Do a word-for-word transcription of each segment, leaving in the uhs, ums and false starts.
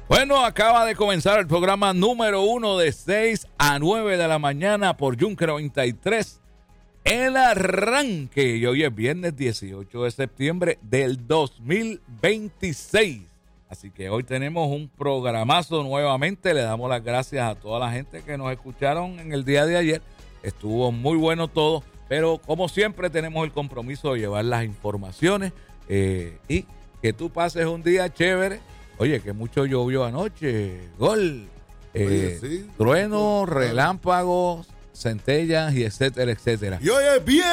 Bueno, acaba de comenzar el programa número uno de seis a nueve de la mañana por Yunque noventa y tres. El arranque. Y hoy es viernes dieciocho de septiembre del dos mil veintiséis. Así que hoy tenemos un programazo nuevamente. Le damos las gracias a toda la gente que nos escucharon en el día de ayer. Estuvo muy bueno todo. Pero como siempre tenemos el compromiso de llevar las informaciones eh, y que tú pases un día chévere. Oye, que mucho llovió anoche, gol, eh, Oye, sí, trueno, sí, relámpagos, centellas y etcétera, etcétera. Y hoy es viernes,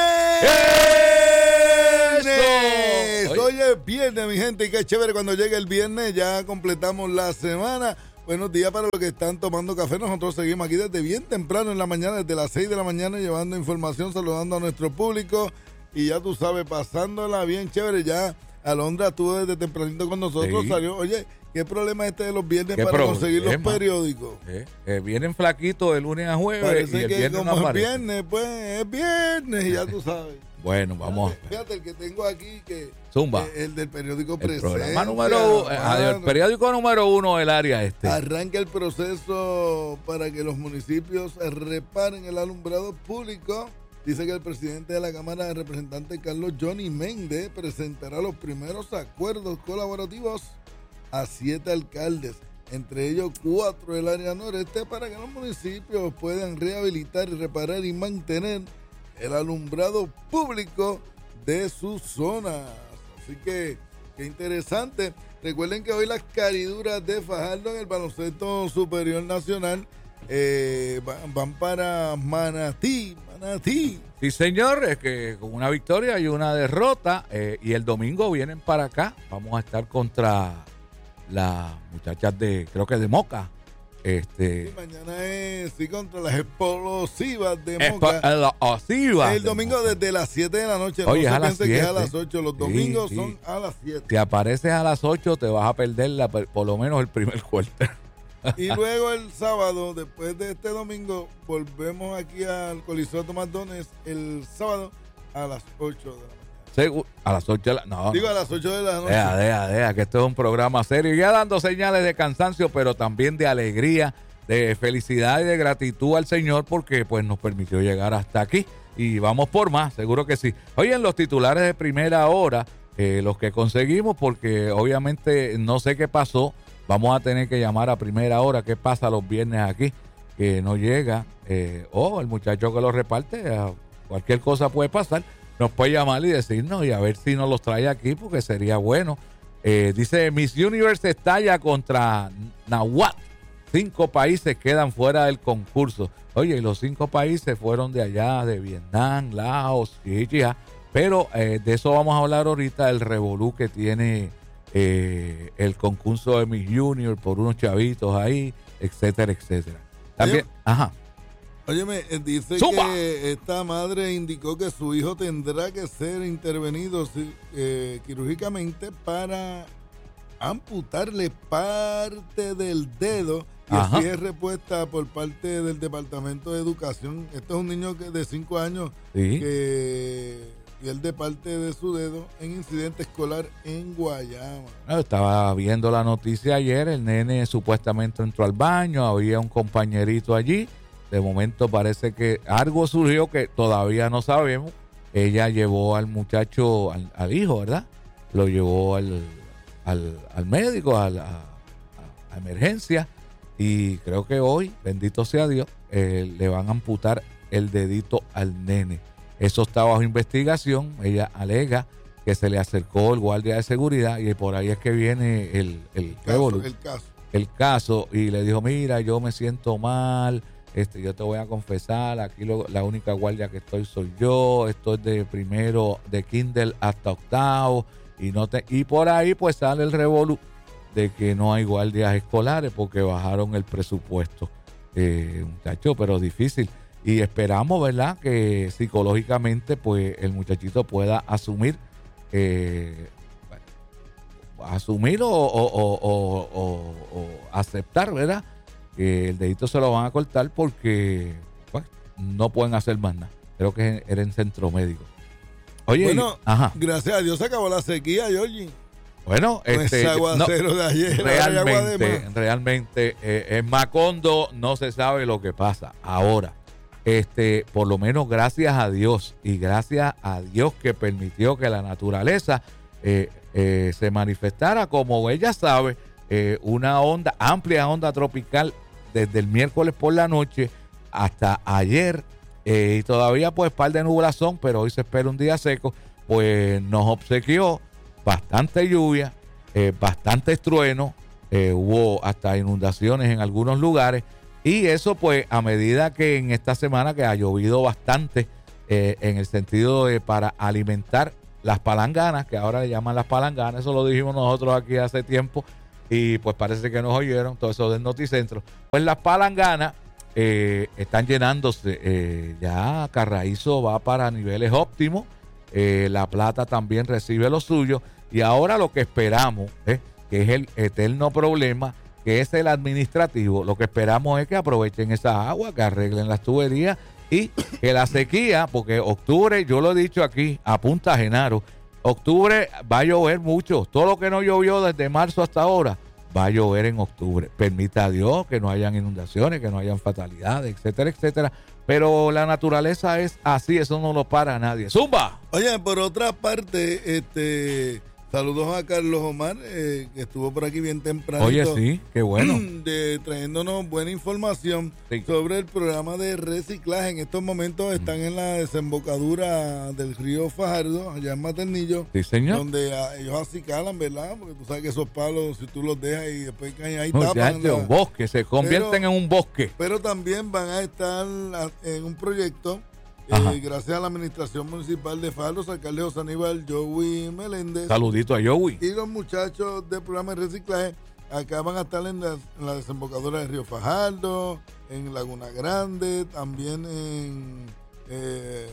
hoy es viernes, mi gente, y qué chévere cuando llegue el viernes, ya completamos la semana. Buenos días para los que están tomando café, nosotros seguimos aquí desde bien temprano en la mañana, desde las seis de la mañana, llevando información, saludando a nuestro público, y ya tú sabes, pasándola bien chévere, ya Alondra estuvo desde tempranito con nosotros, sí. Salió, oye, ¿qué problema es este de los viernes para problema? Conseguir los periódicos? Eh, eh, vienen flaquitos de lunes a jueves. Parece y el que viernes como no es viernes, pues es viernes y ya tú sabes. Bueno, vamos. Fíjate, fíjate el que tengo aquí, que Zumba. Eh, el del periódico el Presencia. Programa número, eh, el periódico número uno del área este. Arranca el proceso para que los municipios reparen el alumbrado público. Dice que el presidente de la Cámara de Representantes, Carlos Johnny Méndez, presentará los primeros acuerdos colaborativos a siete alcaldes, entre ellos cuatro del área noreste, para que los municipios puedan rehabilitar, reparar y mantener el alumbrado público de sus zonas. Así que, qué interesante. Recuerden que hoy las cariduras de Fajardo en el baloncesto superior nacional eh, van, van para Manatí. Manatí. Sí, señor, es que con una victoria y una derrota, eh, y el domingo vienen para acá. Vamos a estar contra las muchachas de, creo que de Moca. Este, sí, mañana es sí, contra las explosivas de Moca. Explosivas. El domingo de desde las siete de la noche. Oye, no es se a las piense que siete. es a las ocho. Los domingos sí, son sí. a las siete. Si apareces a las ocho, te vas a perder la, por lo menos el primer quarter. Y luego el sábado, después de este domingo, volvemos aquí al Coliseo Tomás Dones el sábado a las ocho de la noche. Seguro, a las ocho de la no, Digo no. a las ocho de la noche. Deja, deja, deja, que esto es un programa serio. Ya dando señales de cansancio, pero también de alegría, de felicidad y de gratitud al Señor, porque pues nos permitió llegar hasta aquí. Y vamos por más, seguro que sí. Oye, en los titulares de primera hora, eh, los que conseguimos, porque obviamente no sé qué pasó. Vamos a tener que llamar a primera hora. ¿Qué pasa los viernes aquí? Que no llega. Eh, o oh, el muchacho que lo reparte, eh, cualquier cosa puede pasar. Nos puede llamar y decirnos y a ver si nos los trae aquí, porque sería bueno. Eh, dice, Miss Universe estalla contra Nahuatl. Cinco países quedan fuera del concurso. Oye, y los cinco países fueron de allá, de Vietnam, Laos, China. Pero eh, de eso vamos a hablar ahorita, el revolú que tiene eh, el concurso de Miss Junior por unos chavitos ahí, etcétera, etcétera. También, Oye, ajá. Óyeme, dice ¡Zumba! Que esta madre indicó que su hijo tendrá que ser intervenido eh, quirúrgicamente para amputarle parte del dedo, y Ajá. así es respuesta por parte del Departamento de Educación. Este es un niño que de cinco años Sí. que pierde parte de su dedo en incidente escolar en Guayama. No, estaba viendo la noticia ayer, el nene supuestamente entró al baño, había un compañerito allí, de momento parece que algo surgió que todavía no sabemos. Ella llevó al muchacho, al, al hijo, ¿verdad? Lo llevó al, al, al médico, a, la, a, a emergencia, y creo que hoy, bendito sea Dios, eh, le van a amputar el dedito al nene. Eso está bajo investigación. Ella alega que se le acercó el guardia de seguridad y por ahí es que viene el, el, caso, el caso. El caso, y le dijo, mira, yo me siento mal, este, yo te voy a confesar, aquí lo, la única guardia que estoy soy yo, estoy de primero, de kinder hasta octavo, y no te, y por ahí pues sale el revolú de que no hay guardias escolares porque bajaron el presupuesto. Eh, muchacho, pero difícil. Y esperamos, ¿verdad?, que psicológicamente pues el muchachito pueda asumir, eh, asumir o, o, o, o, o, o aceptar, ¿verdad?, que el dedito se lo van a cortar porque pues, no pueden hacer más nada. Creo que era en centro médico. Oye, bueno, ajá. Gracias a Dios se acabó la sequía, Georgie. Bueno, este, ese aguacero no, de ayer, realmente, realmente eh, en Macondo no se sabe lo que pasa. Ahora, este, por lo menos gracias a Dios y gracias a Dios que permitió que la naturaleza eh, eh, se manifestara, como ella sabe, eh, una onda, amplia onda tropical desde el miércoles por la noche hasta ayer, eh, y todavía pues par de nublazón, pero hoy se espera un día seco, pues nos obsequió bastante lluvia, eh, bastante trueno, eh, hubo hasta inundaciones en algunos lugares, y eso pues a medida que en esta semana que ha llovido bastante, eh, en el sentido de para alimentar las palanganas, que ahora le llaman las palanganas, eso lo dijimos nosotros aquí hace tiempo, y pues parece que nos oyeron, todo eso del Noticentro. Pues las palanganas eh, están llenándose, eh, ya Carraízo va para niveles óptimos, eh, La Plata también recibe lo suyo, y ahora lo que esperamos, eh, que es el eterno problema, que es el administrativo, lo que esperamos es que aprovechen esa agua, que arreglen las tuberías y que la sequía, porque octubre, yo lo he dicho aquí, a Punta Genaro, octubre va a llover mucho. Todo lo que no llovió desde marzo hasta ahora va a llover en octubre. Permita a Dios que no hayan inundaciones, que no hayan fatalidades, etcétera, etcétera. Pero la naturaleza es así, eso no lo para nadie. ¡Zumba! Oye, por otra parte, este... saludos a Carlos Omar, eh, que estuvo por aquí bien temprano. Oye, sí, qué bueno. De, trayéndonos buena información sí. sobre el programa de reciclaje. En estos momentos están en la desembocadura del río Fajardo, allá en Maternillo. Sí, señor. Donde a, ellos acicalan, ¿verdad? Porque tú sabes que esos palos, si tú los dejas y después caen ahí, no, tapan. Ya, un bosque, se convierten pero, en un bosque. Pero también van a estar en un proyecto. Eh, gracias a la administración municipal de Fajardo, alcalde José Aníbal Joey Meléndez. Saludito a Joey. Y los muchachos del programa de reciclaje acá van a estar en la, en la desembocadura del río Fajardo, en Laguna Grande, también en eh,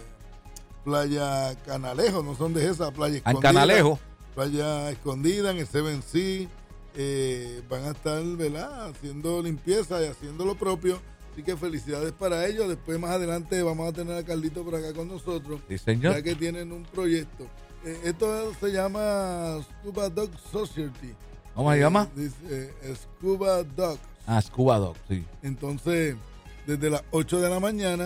Playa Canalejo, no son de esa, Playa Escondida. En Canalejo. Playa Escondida, en el Seven Sea. Eh, van a estar, ¿verdad?, haciendo limpieza y haciendo lo propio. Así que felicidades para ellos. Después, más adelante, vamos a tener a Carlito por acá con nosotros. Sí, señor. Ya que tienen un proyecto. Eh, esto se llama Scuba Dog Society. ¿Cómo se eh, llama? Dice, eh, Scuba Dog. Ah, Scuba Dog, sí. Entonces, desde las ocho de la mañana,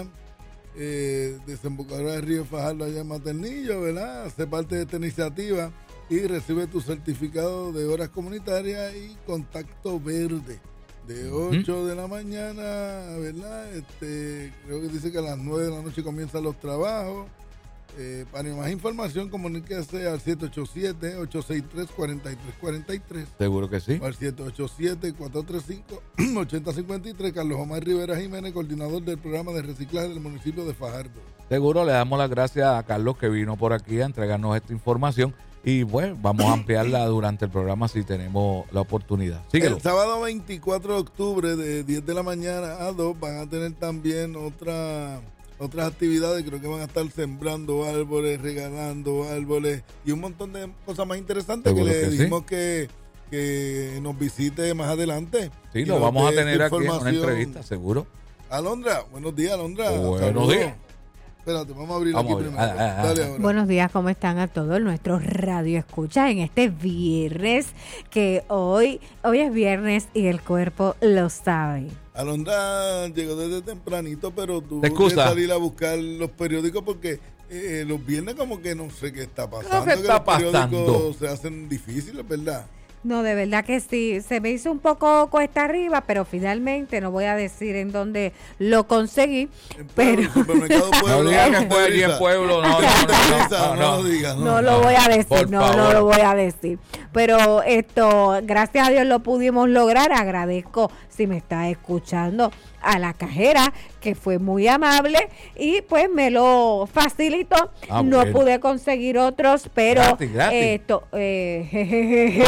eh, desembocadura del río Fajardo allá en Maternillo, ¿verdad? Hace parte de esta iniciativa y recibe tu certificado de horas comunitarias y contacto verde. De ocho de la mañana, ¿verdad? Este, creo que dice que a las nueve de la noche comienzan los trabajos. Eh, para más información, comuníquese al siete ocho siete, ocho seis tres, cuatro tres cuatro tres. Seguro que sí. O al siete ocho siete, cuatro tres cinco, ocho cero cinco tres. Carlos Omar Rivera Jiménez, coordinador del programa de reciclaje del municipio de Fajardo. Seguro, le damos las gracias a Carlos que vino por aquí a entregarnos esta información. Y bueno, vamos a ampliarla durante el programa si tenemos la oportunidad. Síguelo. El sábado veinticuatro de octubre de diez de la mañana a dos van a tener también otra, otras actividades. Creo que van a estar sembrando árboles, regalando árboles y un montón de cosas más interesantes que le dijimos sí. que, que nos visite más adelante. Sí, lo vamos a tener aquí en una entrevista, seguro. Alondra, buenos días, Alondra. Buenos Saludos. días. Espérate, vamos a abrir vamos aquí a primero. Ah, ah, Dale ahora. Buenos días, ¿cómo están a todos nuestros radioescuchas en este viernes? Que hoy, hoy es viernes y el cuerpo lo sabe. Alondra llegó desde tempranito, pero tuvo que salir a buscar los periódicos porque eh, los viernes como que no sé qué está pasando. ¿Qué está que los pasando? periódicos se hacen difíciles, ¿verdad? No, de verdad que sí, se me hizo un poco cuesta arriba, pero finalmente no voy a decir en dónde lo conseguí, en pero el supermercado Pueblo, no digas que fue allí en Pueblo, no, no, no, no, no, no, lo digas, no, no lo voy a decir, no, no lo voy a decir, pero esto, gracias a Dios lo pudimos lograr. Agradezco si me está escuchando a la cajera, que fue muy amable y pues me lo facilitó. Ah, no bueno. pude conseguir otros, pero gratis, gratis. esto eh, jejeje,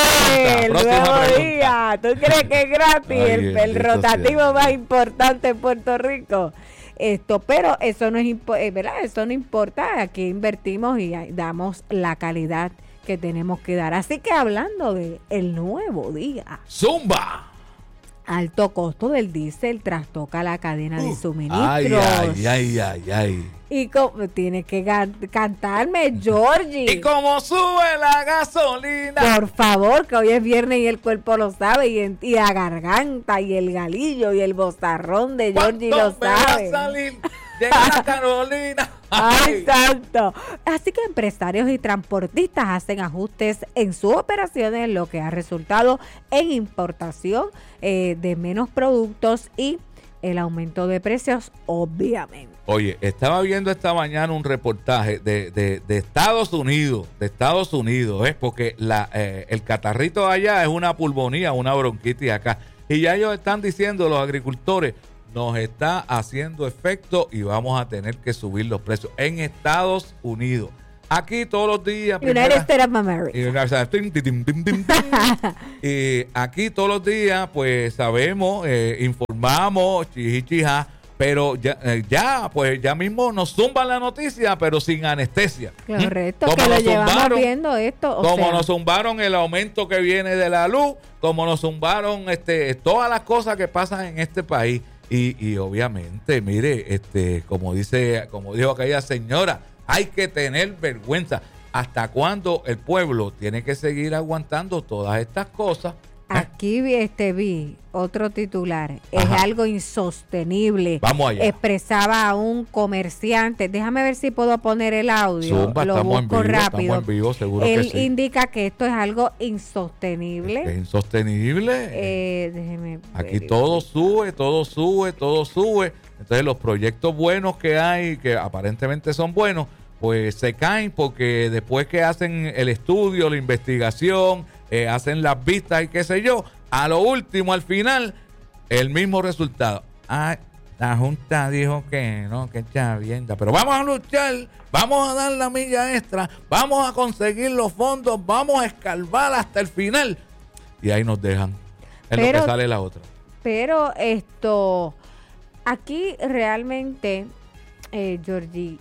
el nuevo día. ¿Tú crees que es gratis? Ay, el, el rotativo sea. más importante en Puerto Rico. Esto, pero eso no es impo- ¿verdad? Eso no importa. Aquí invertimos y damos la calidad que tenemos que dar. Así que hablando de el nuevo día. Zumba. alto costo del diésel trastoca la cadena uh, de suministros. Ay, ay, ay, ay, ay. Y como tienes que gan- cantarme, Georgie. Y como sube la gasolina. Por favor, que hoy es viernes y el cuerpo lo sabe, y, en, y la garganta, y el galillo, y el bozarrón de Georgie lo sabe. Va a salir? Llega la Carolina. Ay, santo. Así que empresarios y transportistas hacen ajustes en sus operaciones, lo que ha resultado en importación eh, de menos productos y el aumento de precios, obviamente. Oye, estaba viendo esta mañana un reportaje de, de, de Estados Unidos, de Estados Unidos, ¿eh? Porque la, eh, el catarrito de allá es una pulmonía, una bronquitis acá. Y ya ellos están diciendo, los agricultores, nos está haciendo efecto y vamos a tener que subir los precios en Estados Unidos. Aquí todos los días. United States of America. Y aquí todos los días, pues sabemos, eh, informamos, chichichija, pero ya, eh, ya, pues ya mismo nos zumban la noticia, pero sin anestesia. Correcto, que lo llevamos viendo esto. O como sea, nos zumbaron el aumento que viene de la luz, como nos zumbaron este, todas las cosas que pasan en este país. Y, y obviamente, mire, este, como dice, como dijo aquella señora, hay que tener vergüenza. ¿Hasta cuándo el pueblo tiene que seguir aguantando todas estas cosas? Aquí este, vi otro titular. Es Ajá. algo insostenible. Vamos allá. Expresaba a un comerciante. Déjame ver si puedo poner el audio. Zumba, Lo estamos busco en vivo, rápido. Estamos en vivo, seguro Él que sí. indica que esto es algo insostenible. Es insostenible. Eh, déjeme Aquí ver. todo sube, todo sube, todo sube. Entonces los proyectos buenos que hay, que aparentemente son buenos, pues se caen porque después que hacen el estudio, la investigación, eh, hacen las vistas y qué sé yo, a lo último, al final, el mismo resultado. Ah, la Junta dijo que no, que chavienda, pero vamos a luchar, vamos a dar la milla extra, vamos a conseguir los fondos, vamos a escarbar hasta el final. Y ahí nos dejan. Es Pero, lo que sale la otra. Pero esto, aquí realmente, eh, Georgie,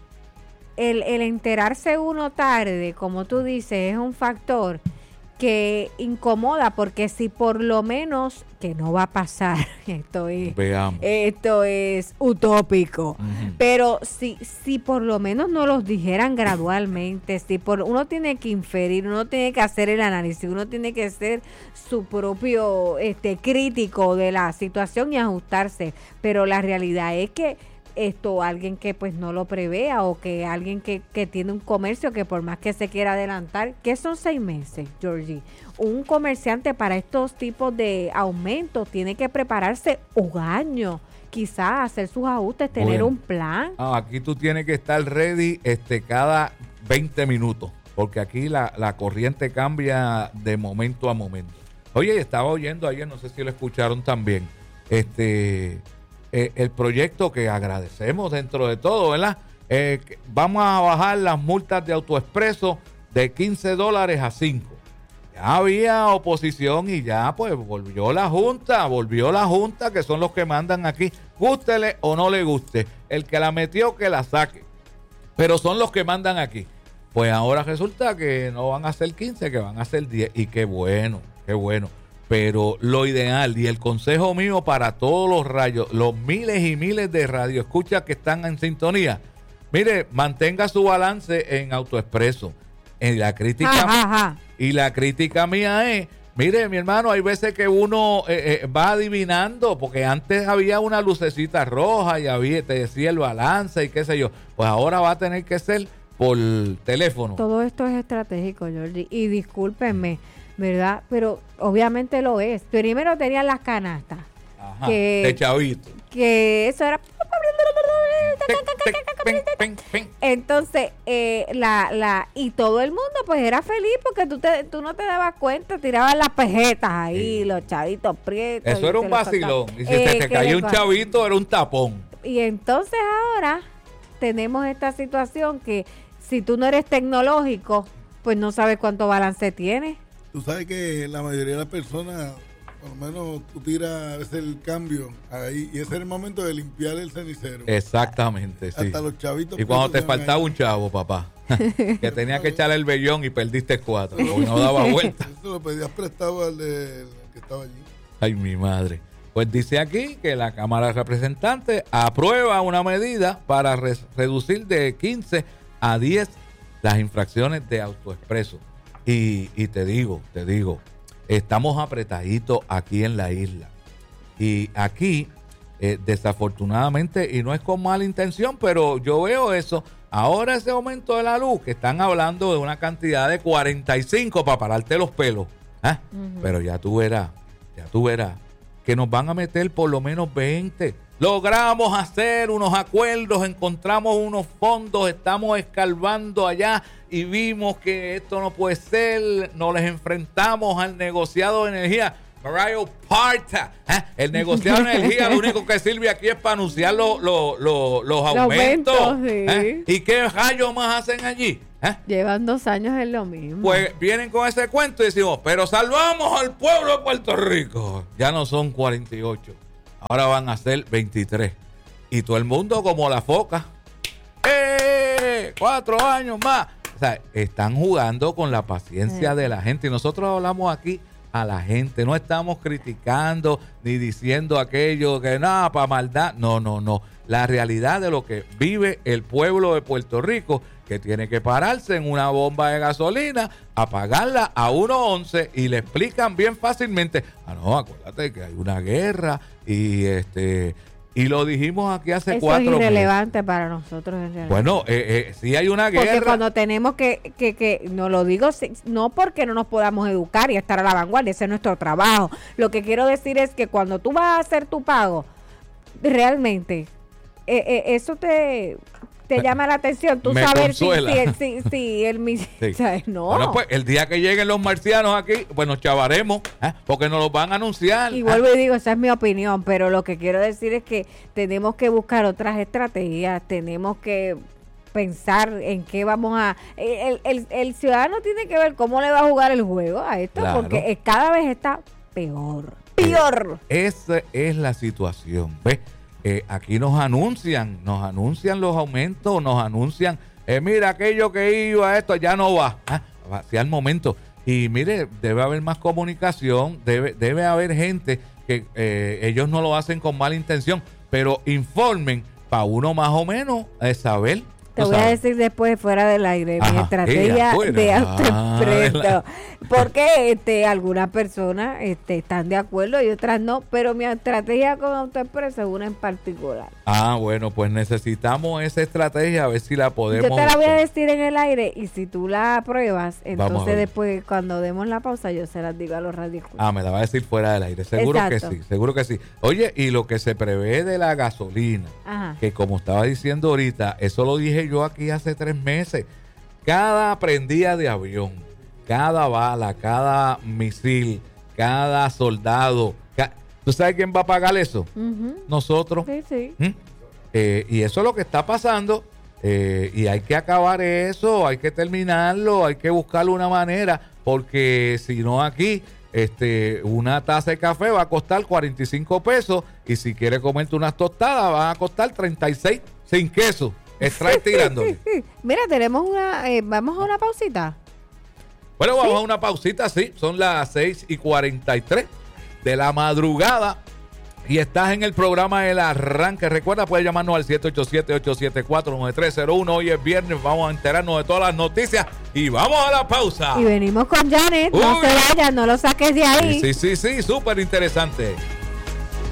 el, el enterarse uno tarde, como tú dices, es un factor que incomoda, porque si por lo menos, que no va a pasar, esto es, Veamos. esto es utópico, Uh-huh. pero si, si por lo menos no los dijeran gradualmente, si por uno tiene que inferir, uno tiene que hacer el análisis, uno tiene que ser su propio este crítico de la situación y ajustarse, pero la realidad es que esto, alguien que pues no lo prevea, o que alguien que, que tiene un comercio que por más que se quiera adelantar, que son seis meses, Georgie, un comerciante para estos tipos de aumentos tiene que prepararse un año, quizás hacer sus ajustes, tener Bueno. un plan. Ah, aquí tú tienes que estar ready este, cada veinte minutos, porque aquí la, la corriente cambia de momento a momento. Oye, estaba oyendo ayer, no sé si lo escucharon también, este... Eh, el proyecto que agradecemos dentro de todo, ¿verdad? Eh, que vamos a bajar las multas de AutoExpreso de quince dólares a cinco. Ya había oposición y ya pues volvió la Junta, volvió la Junta, que son los que mandan aquí, gústele o no le guste. El que la metió, que la saque. Pero son los que mandan aquí. Pues ahora resulta que no van a ser quince, que van a ser diez. Y qué bueno, qué bueno. Pero lo ideal y el consejo mío para todos los radios, los miles y miles de radioescuchas que están en sintonía, mire, mantenga su balance en AutoExpreso. En la crítica, Ajá, ajá. y la crítica mía es, mire, mi hermano, hay veces que uno eh, eh, va adivinando, porque antes había una lucecita roja y había, te decía el balance y qué sé yo. Pues ahora va a tener que ser por teléfono. Todo esto es estratégico, Georgie, y discúlpenme, ¿verdad? Pero obviamente lo es. Primero tenían las canastas. Ajá, que, de chavito. Que eso era... Entonces, eh, la, la, y todo el mundo pues era feliz porque tú, te, tú no te dabas cuenta, tiraban las pejetas ahí, Sí. los chavitos prietos. Eso y era te un los vacilón. soltaban. Y si Eh, te, te ¿qué caía le un pasa? chavito, era un tapón. Y entonces ahora tenemos esta situación que si tú no eres tecnológico, pues no sabes cuánto balance tienes. Tú sabes que la mayoría de las personas, por lo menos tú tiras a veces el cambio ahí, y ese es el momento de limpiar el cenicero. Exactamente, sí. Hasta los chavitos. Y cuando te presos se van faltaba ahí. un chavo, papá, que tenía que echarle el vellón y perdiste cuatro, porque no daba vuelta. Eso lo pedías prestado al, de, al que estaba allí. Ay, mi madre. Pues dice aquí que la Cámara de Representantes aprueba una medida para re- reducir de quince a diez las infracciones de autoexpreso. Y, y te digo, te digo, estamos apretaditos aquí en la isla. Y aquí, eh, desafortunadamente, y no es con mala intención, pero yo veo eso. Ahora ese aumento de la luz, que están hablando de una cantidad de cuarenta y cinco para pararte los pelos. ¿eh? Uh-huh. Pero ya tú verás, ya tú verás, que nos van a meter por lo menos veinte. Logramos hacer unos acuerdos, encontramos unos fondos, estamos escarbando allá y vimos que esto no puede ser. Nos les enfrentamos al negociado de energía. Mario Parta, ¿eh? El negociado de energía lo único que sirve aquí es para anunciar lo, lo, lo, los aumentos. aumentos sí. ¿eh? ¿Y qué rayos más hacen allí? ¿eh? Llevan dos años en lo mismo. Pues vienen con ese cuento y decimos, pero salvamos al pueblo de Puerto Rico. Ya no son cuarenta y ocho, ahora van a ser veintitrés. Y todo el mundo como la foca. ¡Eh! Cuatro años más. O sea, están jugando con la paciencia sí. de la gente. Y nosotros hablamos aquí a la gente, no estamos criticando ni diciendo aquello que nada, para maldad, no, no, no, la realidad de lo que vive el pueblo de Puerto Rico, que tiene que pararse en una bomba de gasolina, apagarla a uno once y le explican bien fácilmente, ah no, acuérdate que hay una guerra y este... Y lo dijimos aquí hace Eso cuatro meses. Es irrelevante meses. Para nosotros. En realidad. Bueno, eh, eh, sí hay una guerra. Porque cuando tenemos que, que, que, no lo digo, no porque no nos podamos educar y estar a la vanguardia, ese es nuestro trabajo. Lo que quiero decir es que cuando tú vas a hacer tu pago, realmente, eh, eh, eso te... te llama la atención, tú me saber si, consuela. si, si, si el mis... sí. ¿sabes? No. Bueno, pues el día que lleguen los marcianos aquí, pues nos chavaremos, ¿eh? Porque nos los van a anunciar. Y vuelvo y digo, esa es mi opinión, pero lo que quiero decir es que tenemos que buscar otras estrategias, tenemos que pensar en qué vamos a... El, el, el ciudadano tiene que ver cómo le va a jugar el juego a esto, Claro. porque cada vez está peor, peor. Esa es la situación, ¿ves? Eh, aquí nos anuncian, nos anuncian los aumentos, nos anuncian, eh, mira, aquello que iba a esto ya no va, ¿eh? hacia el momento. Y mire, debe haber más comunicación, debe, debe haber gente que eh, ellos no lo hacen con mala intención, pero informen para uno más o menos eh, saber. Te voy sabes. a decir después fuera del aire Ajá, mi estrategia ella, de ah, autoexpreso, porque este, algunas personas este, están de acuerdo y otras no, pero mi estrategia con autoexpreso es una en particular. Ah, bueno, pues necesitamos esa estrategia, a ver si la podemos... Yo te la voy a decir en el aire y si tú la apruebas, Vamos entonces después cuando demos la pausa yo se las digo a los radioescuchas. Ah, me la va a decir fuera del aire, seguro Exacto. que sí, seguro que sí. Oye, y lo que se prevé de la gasolina, Ajá. que como estaba diciendo ahorita, eso lo dije yo aquí hace tres meses, cada prendida de avión, cada bala, cada misil, cada soldado, ca- ¿tú sabes quién va a pagar eso? Uh-huh. Nosotros. Sí, sí. ¿Mm? Eh, y eso es lo que está pasando, eh, y hay que acabar eso, hay que terminarlo, hay que buscarle una manera, porque si no aquí, este, una taza de café va a costar cuarenta y cinco pesos, y si quieres comerte unas tostadas van a costar treinta y seis sin queso. Extrae tirándole. Mira, tenemos una, eh, vamos a una pausita. Bueno, vamos ¿Sí? a una pausita, sí, son las seis y cuarenta y tres de la madrugada. Y estás en el programa El Arranque. Recuerda, puedes llamarnos al siete ocho siete, ocho siete cuatro, nueve tres cero uno. Hoy es viernes, vamos a enterarnos de todas las noticias y vamos a la pausa. Y venimos con Janet, no Uy. se vayan, no lo saques de ahí. Sí, sí, sí, sí, súper interesante.